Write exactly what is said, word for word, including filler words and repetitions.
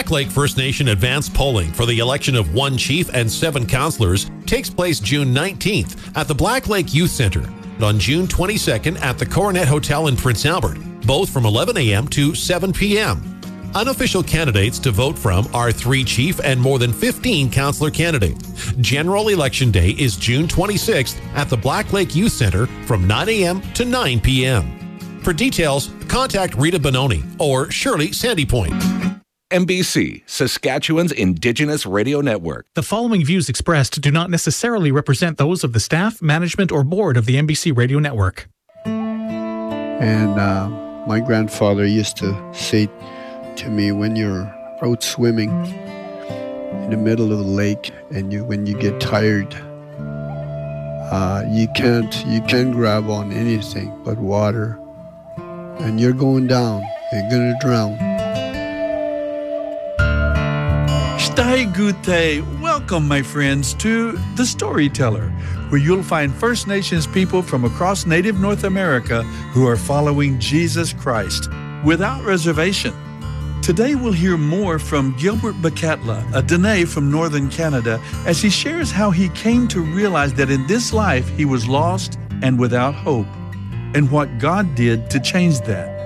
Black Lake First Nation advanced polling for the election of one chief and seven councilors takes place June nineteenth at the Black Lake Youth Center and on June twenty-second at the Coronet Hotel in Prince Albert, both from eleven a.m. to seven p.m. Unofficial candidates to vote from are three chief and more than fifteen councilor candidates. General Election Day is June twenty-sixth at the Black Lake Youth Center from nine a.m. to nine p.m. For details, contact Rita Benoni or Shirley Sandy Point. N B C, Saskatchewan's Indigenous Radio Network. The following views expressed do not necessarily represent those of the staff, management, or board of the N B C Radio Network. And uh, my grandfather used to say to me, when you're out swimming in the middle of the lake and you when you get tired, uh, you can't you can't grab on anything but water, and you're going down, you're gonna drown. Stai Gute, welcome my friends to The Storyteller, where you'll find First Nations people from across Native North America who are following Jesus Christ without reservation. Today we'll hear more from Gilbert Bakatla, a Dene from Northern Canada, as he shares how he came to realize that in this life he was lost and without hope, and what God did to change that.